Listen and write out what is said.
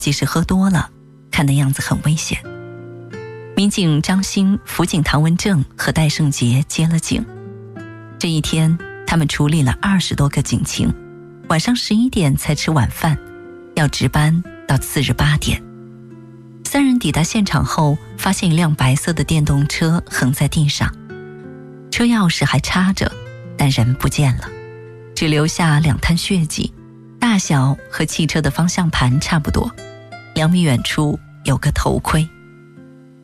即使喝多了，看的样子很危险。民警张兴、辅警唐文正和戴胜杰接了警。这一天，他们处理了20多个警情，晚上11点才吃晚饭，要值班到次日8点。3人抵达现场后，发现一辆白色的电动车横在地上，车钥匙还插着，但人不见了，只留下2滩血迹，大小和汽车的方向盘差不多。2米远处有个头盔。